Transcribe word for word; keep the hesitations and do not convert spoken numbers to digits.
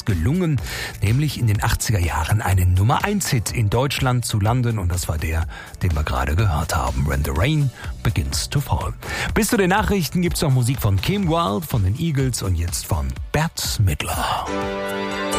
es gelungen, nämlich in den achtziger Jahren einen Nummer eins Hit in Deutschland zu landen. Und das war der, den wir gerade gehört haben. When the Rain Begins to Fall. Bis zu den Nachrichten gibt's noch Musik von Kim Wilde, von den Eagles und jetzt von Bette Midler.